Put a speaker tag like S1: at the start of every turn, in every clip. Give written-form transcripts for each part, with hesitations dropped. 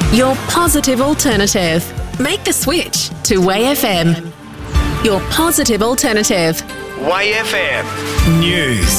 S1: Your positive alternative. Make the switch to Way FM. Your positive alternative.
S2: Way FM News.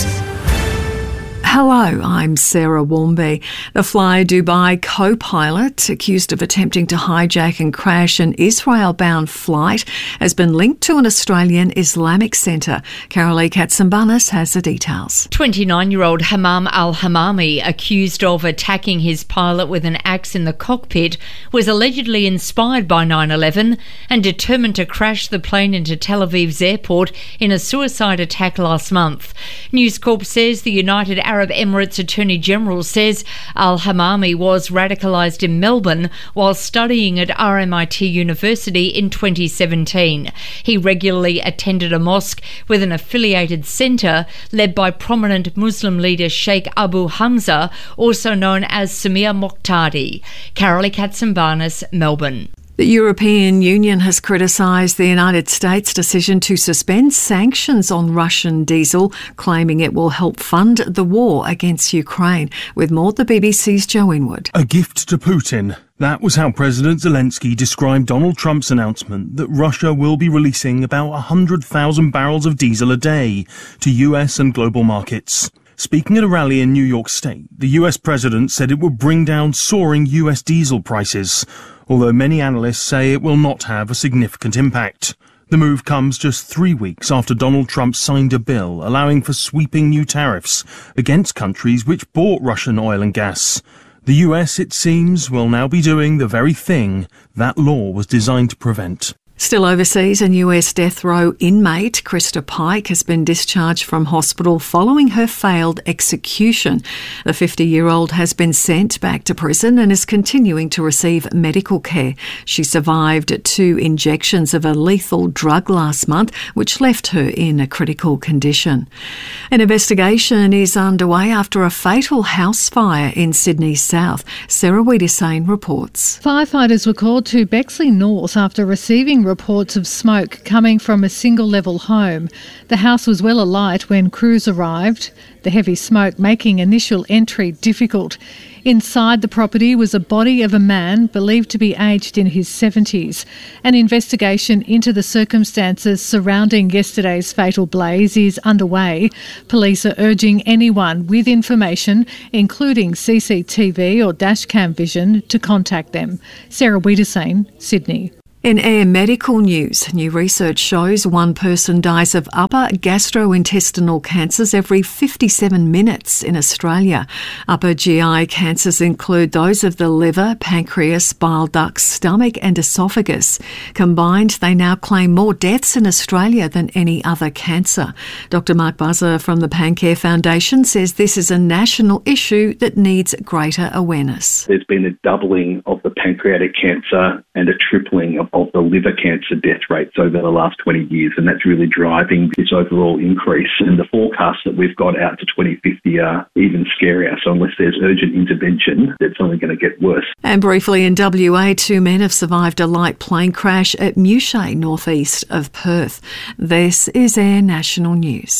S3: Hello, I'm Sarah Warmby. The Fly Dubai co-pilot accused of attempting to hijack and crash an Israel-bound flight has been linked to an Australian Islamic centre. Carolee Katsambanis has the details.
S4: 29-year-old Hammam al-Hammami, accused of attacking his pilot with an axe in the cockpit, was allegedly inspired by 9/11 and determined to crash the plane into Tel Aviv's airport in a suicide attack last month. News Corp says the United Arab Emirates Attorney General says al-Hammami was radicalised in Melbourne while studying at RMIT University in 2017. He regularly attended a mosque with an affiliated centre led by prominent Muslim leader Sheikh Abu Hamza, also known as Samir Moqtadi. Carolee Katsambanis, Melbourne.
S3: The European Union has criticised the United States' decision to suspend sanctions on Russian diesel, claiming it will help fund the war against Ukraine. With more, the BBC's Joe Inwood.
S5: A gift to Putin. That was how President Zelensky described Donald Trump's announcement that Russia will be releasing about 100,000 barrels of diesel a day to US and global markets. Speaking at a rally in New York State, the US president said it would bring down soaring US diesel prices, although many analysts say it will not have a significant impact. The move comes just 3 weeks after Donald Trump signed a bill allowing for sweeping new tariffs against countries which bought Russian oil and gas. The US, it seems, will now be doing the very thing that law was designed to prevent.
S3: Still overseas, a US death row inmate, Krista Pike, has been discharged from hospital following her failed execution. The 50-year-old has been sent back to prison and is continuing to receive medical care. She survived 2 injections of a lethal drug last month, which left her in a critical condition. An investigation is underway after a fatal house fire in Sydney South. Sarah Wiedesane reports.
S6: Firefighters were called to Bexley North after receiving reports of smoke coming from a single-level home. The house was well alight when crews arrived, the heavy smoke making initial entry difficult. Inside the property was a body of a man believed to be aged in his 70s. An investigation into the circumstances surrounding yesterday's fatal blaze is underway. Police are urging anyone with information, including CCTV or dashcam vision, to contact them. Sarah Wiedesane, Sydney.
S3: In Air Medical news, new research shows one person dies of upper gastrointestinal cancers every 57 minutes in Australia. Upper GI cancers include those of the liver, pancreas, bile ducts, stomach and esophagus. Combined, they now claim more deaths in Australia than any other cancer. Dr Mark Buzzer from the Pancare Foundation says this is a national issue that needs greater awareness.
S7: There's been a doubling of the pancreatic cancer and a tripling of the liver cancer death rates over the last 20 years, and that's really driving this overall increase. And the forecasts that we've got out to 2050 are even scarier. So unless there's urgent intervention, it's only going to get worse.
S3: And briefly in WA, 2 men have survived a light plane crash at Mewshay, northeast of Perth. This is Air National News.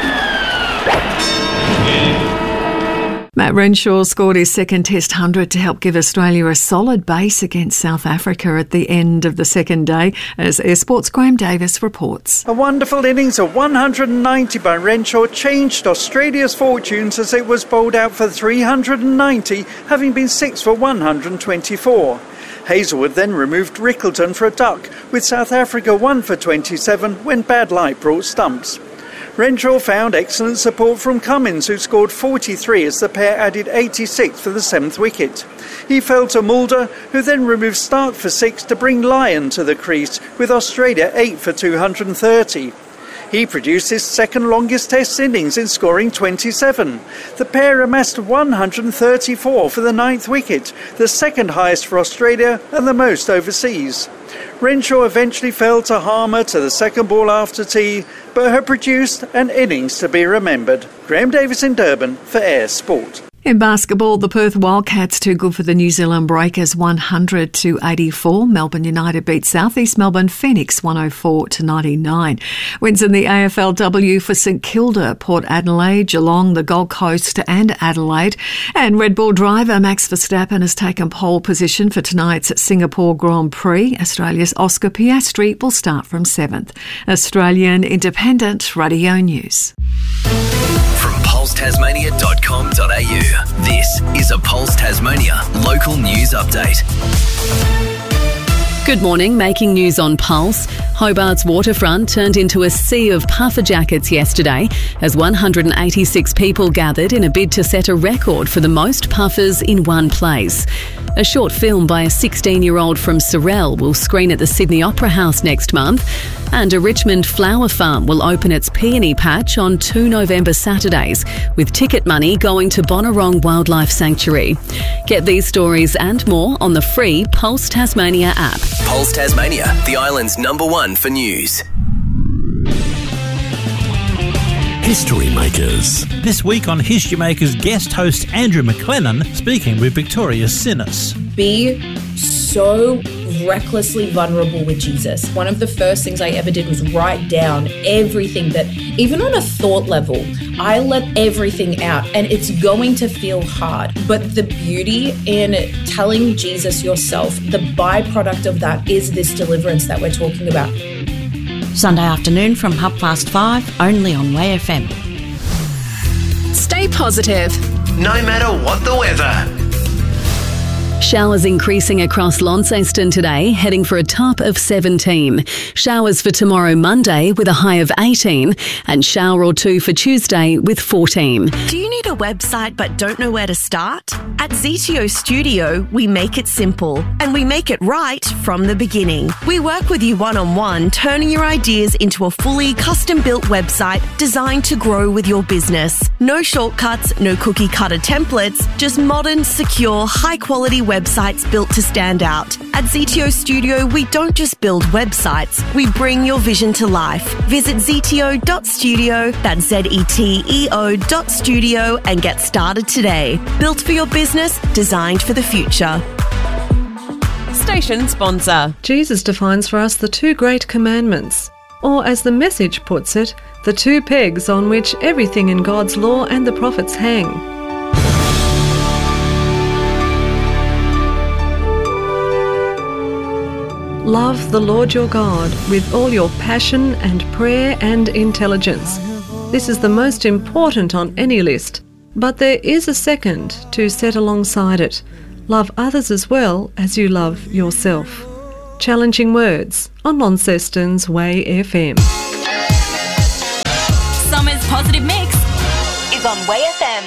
S3: Matt Renshaw scored his second Test 100 to help give Australia a solid base against South Africa at the end of the second day, as Air Sports' Graham Davis reports.
S8: A wonderful innings of 190 by Renshaw changed Australia's fortunes as it was bowled out for 390, having been 6 for 124. Hazelwood then removed Rickleton for a duck, with South Africa 1 for 27 when bad light brought stumps. Renshaw found excellent support from Cummins, who scored 43 as the pair added 86 for the 7th wicket. He fell to Mulder, who then removed Stark for 6 to bring Lyon to the crease, with Australia 8 for 230. He produced his second longest Test innings in scoring 27. The pair amassed 134 for the 9th wicket, the second highest for Australia and the most overseas. Renshaw eventually fell to Harmer to the second ball after tea, but had produced an innings to be remembered. Graham Davis in Durban for Air Sport.
S3: In basketball, the Perth Wildcats too good for the New Zealand Breakers, 100-84. Melbourne United beat South East Melbourne Phoenix 104-99. Wins in the AFLW for St Kilda, Port Adelaide, Geelong, the Gold Coast and Adelaide. And Red Bull driver Max Verstappen has taken pole position for tonight's Singapore Grand Prix. Australia's Oscar Piastri will start from 7th. Australian Independent Radio News.
S2: From pulsetasmania.com.au, this is a Pulse Tasmania local news update.
S9: Good morning, making news on Pulse. Hobart's waterfront turned into a sea of puffer jackets yesterday as 186 people gathered in a bid to set a record for the most puffers in one place. A short film by a 16-year-old from Sorell will screen at the Sydney Opera House next month, and a Richmond flower farm will open its peony patch on 2 November Saturdays, with ticket money going to Bonarong Wildlife Sanctuary. Get these stories and more on the free Pulse Tasmania app.
S2: Pulse Tasmania, the island's #1 for news.
S10: History Makers. This week on History Makers, guest host Andrew McLennan speaking with Victoria Sinnis.
S11: Be so recklessly vulnerable with Jesus. One of the first things I ever did was write down everything that, even on a thought level, I let everything out, and it's going to feel hard. But the beauty in telling Jesus yourself, the byproduct of that is this deliverance that we're talking about.
S12: Sunday afternoon from 5:30, only on Way FM.
S1: Stay positive,
S2: no matter what the weather.
S9: Showers increasing across Launceston today, heading for a top of 17. Showers for tomorrow Monday with a high of 18, and shower or two for Tuesday with 14.
S13: Do you need a website but don't know where to start? At ZTO Studio, we make it simple, and we make it right from the beginning. We work with you one-on-one, turning your ideas into a fully custom-built website designed to grow with your business. No shortcuts, no cookie-cutter templates, just modern, secure, high-quality websites built to stand out. At ZTO Studio, we don't just build websites, we bring your vision to life. Visit zto.studio, that's ZETEO.studio, and get started today. Built for your business, designed for the future.
S14: Station sponsor. Jesus defines for us the 2 great commandments, or as the Message puts it, the 2 pegs on which everything in God's law and the prophets hang. Love the Lord your God with all your passion and prayer and intelligence. This is the most important on any list, but there is a second to set alongside it. Love others as well as you love yourself. Challenging words on Launceston's Way FM.
S15: Summer's Positive Mix is on Way FM.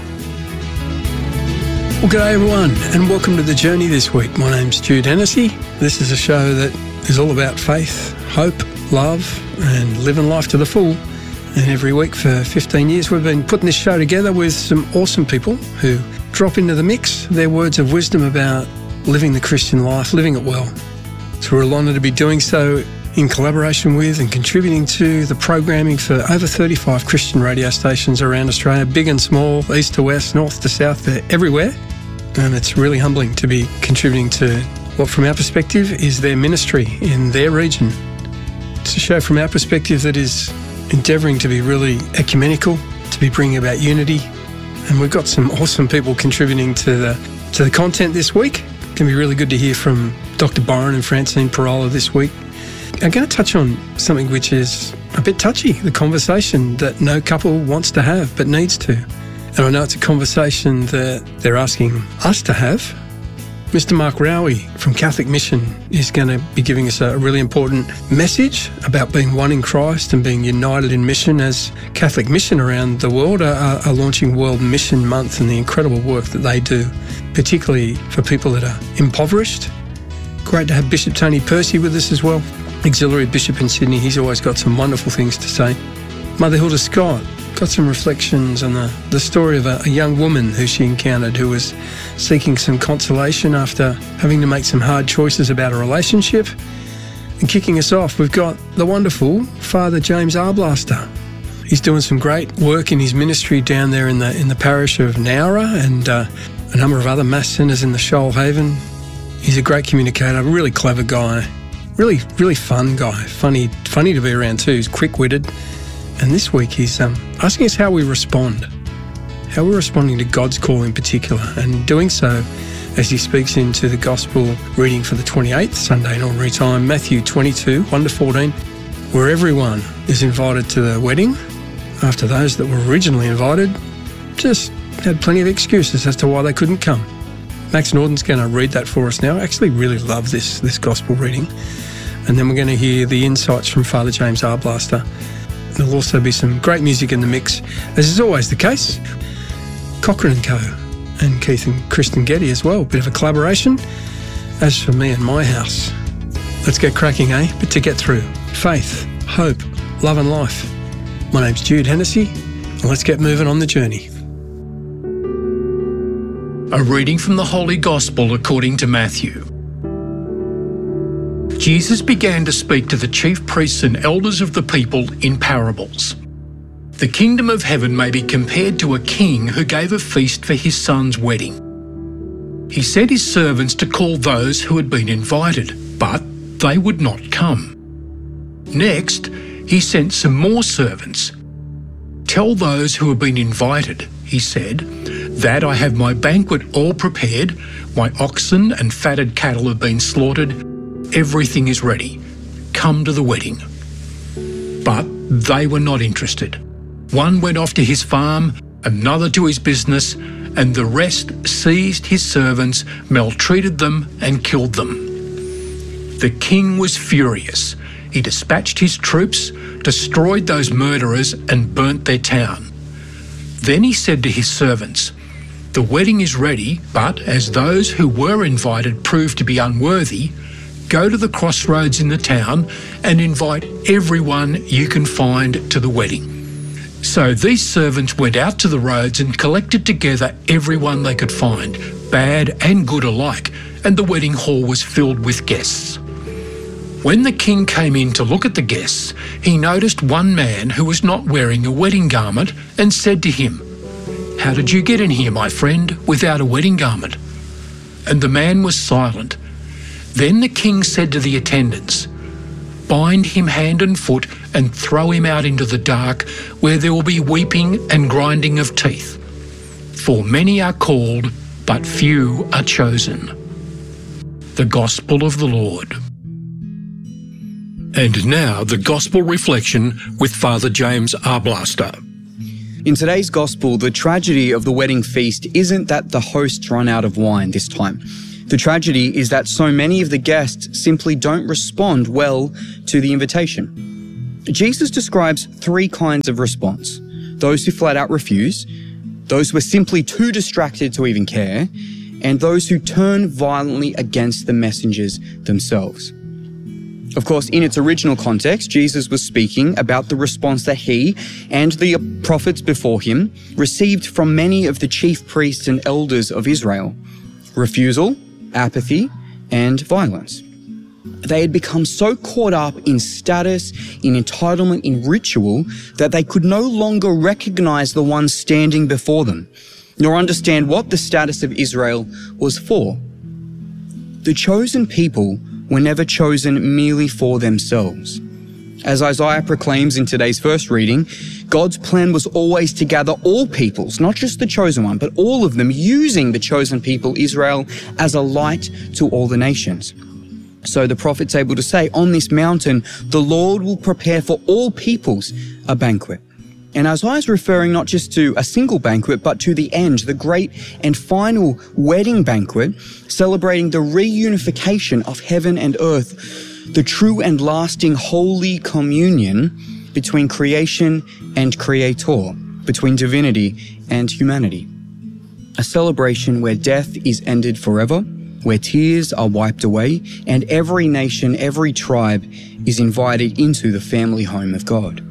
S16: Well, g'day everyone, and welcome to The Journey this week. My name's Jude Hennessy. This is a show that is all about faith, hope, love, and living life to the full. And every week for 15 years, we've been putting this show together with some awesome people who drop into the mix their words of wisdom about living the Christian life, living it well. So we're honoured to be doing so in collaboration with and contributing to the programming for over 35 Christian radio stations around Australia, big and small, east to west, north to south, they're everywhere. And it's really humbling to be contributing to what, from our perspective, is their ministry in their region. It's a show from our perspective that is endeavouring to be really ecumenical, to be bringing about unity. And we've got some awesome people contributing to the content this week. It's going to be really good to hear from Dr. Byron and Francine Parola this week. I'm going to touch on something which is a bit touchy, the conversation that no couple wants to have but needs to. And I know it's a conversation that they're asking us to have. Mr. Mark Rowie from Catholic Mission is going to be giving us a really important message about being one in Christ and being united in mission, as Catholic Mission around the world are launching World Mission Month and the incredible work that they do, particularly for people that are impoverished. Great to have Bishop Tony Percy with us as well, Auxiliary Bishop in Sydney. He's always got some wonderful things to say. Mother Hilda Scott got some reflections on the story of a young woman who she encountered who was seeking some consolation after having to make some hard choices about a relationship. And kicking us off, we've got the wonderful Father James Arblaster. He's doing some great work in his ministry down there in the parish of Nowra and a number of other mass centres in the Shoalhaven. He's a great communicator, a really clever guy, really fun guy, funny to be around too. He's quick-witted. And this week he's asking us how we respond, how we're responding to God's call in particular, and doing so as he speaks into the Gospel reading for the 28th Sunday in Ordinary Time, Matthew 22, 1-14, where everyone is invited to the wedding after those that were originally invited just had plenty of excuses as to why they couldn't come. Max Norton's going to read that for us now. I actually really love this Gospel reading. And then we're going to hear the insights from Father James Arblaster. There'll also be some great music in the mix, as is always the case. Cochrane & Co. and Keith and Kristen Getty as well, bit of a collaboration. As for me and my house, let's get cracking, eh? But to get through, faith, hope, love and life. My name's Jude Hennessy, and let's get moving on the journey.
S17: A reading from the Holy Gospel according to Matthew. Jesus began to speak to the chief priests and elders of the people in parables. The kingdom of heaven may be compared to a king who gave a feast for his son's wedding. He sent his servants to call those who had been invited, but they would not come. Next, he sent some more servants. Tell those who have been invited, he said, that I have my banquet all prepared, my oxen and fatted cattle have been slaughtered, everything is ready. Come to the wedding. But they were not interested. One went off to his farm, another to his business, and the rest seized his servants, maltreated them, and killed them. The king was furious. He dispatched his troops, destroyed those murderers, and burnt their town. Then he said to his servants, "The wedding is ready, but as those who were invited proved to be unworthy, go to the crossroads in the town and invite everyone you can find to the wedding." So these servants went out to the roads and collected together everyone they could find, bad and good alike, and the wedding hall was filled with guests. When the king came in to look at the guests, he noticed one man who was not wearing a wedding garment and said to him, "How did you get in here, my friend, without a wedding garment?" And the man was silent. Then the king said to the attendants, "Bind him hand and foot and throw him out into the dark, where there will be weeping and grinding of teeth. For many are called, but few are chosen." The Gospel of the Lord. And now the Gospel reflection with Father James Arblaster.
S18: In today's Gospel, the tragedy of the wedding feast isn't that the hosts run out of wine this time. The tragedy is that so many of the guests simply don't respond well to the invitation. Jesus describes three kinds of response: those who flat out refuse, those who are simply too distracted to even care, and those who turn violently against the messengers themselves. Of course, in its original context, Jesus was speaking about the response that he and the prophets before him received from many of the chief priests and elders of Israel: refusal, apathy, and violence. They had become so caught up in status, in entitlement, in ritual, that they could no longer recognize the one standing before them, nor understand what the status of Israel was for. The chosen people were never chosen merely for themselves. As Isaiah proclaims in today's first reading, God's plan was always to gather all peoples, not just the chosen one, but all of them, using the chosen people, Israel, as a light to all the nations. So the prophet's able to say, on this mountain, the Lord will prepare for all peoples a banquet. And Isaiah's referring not just to a single banquet, but to the end, the great and final wedding banquet, celebrating the reunification of heaven and earth, the true and lasting holy communion between creation and creator, between divinity and humanity. A celebration where death is ended forever, where tears are wiped away, and every nation, every tribe is invited into the family home of God.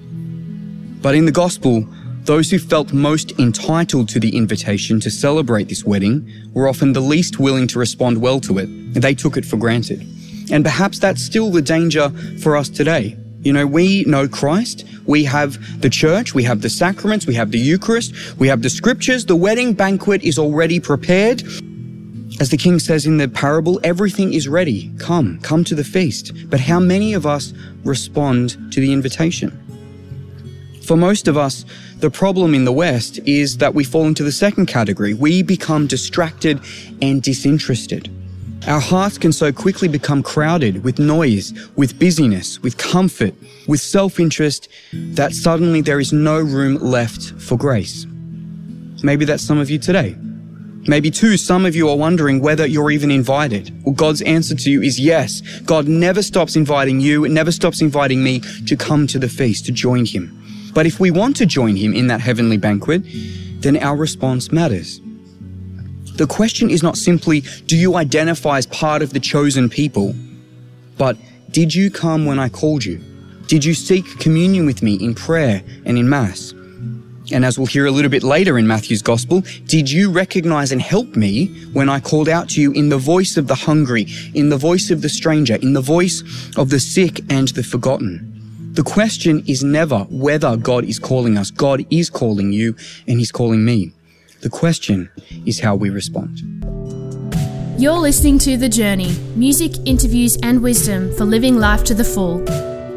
S18: But in the Gospel, those who felt most entitled to the invitation to celebrate this wedding were often the least willing to respond well to it, and they took it for granted. And perhaps that's still the danger for us today. You know, we know Christ, we have the church, we have the sacraments, we have the Eucharist, we have the scriptures, the wedding banquet is already prepared. As the king says in the parable, everything is ready. Come to the feast. But how many of us respond to the invitation? For most of us, the problem in the West is that we fall into the second category. We become distracted and disinterested. Our hearts can so quickly become crowded with noise, with busyness, with comfort, with self-interest, that suddenly there is no room left for grace. Maybe that's some of you today. Maybe too, some of you are wondering whether you're even invited. Well, God's answer to you is yes. God never stops inviting you, never stops inviting me to come to the feast, to join him. But if we want to join him in that heavenly banquet, then our response matters. The question is not simply, do you identify as part of the chosen people? But did you come when I called you? Did you seek communion with me in prayer and in Mass? And as we'll hear a little bit later in Matthew's Gospel, did you recognize and help me when I called out to you in the voice of the hungry, in the voice of the stranger, in the voice of the sick and the forgotten? The question is never whether God is calling us. God is calling you and he's calling me. The question is how we respond.
S19: You're listening to The Journey, music, interviews and wisdom for living life to the full.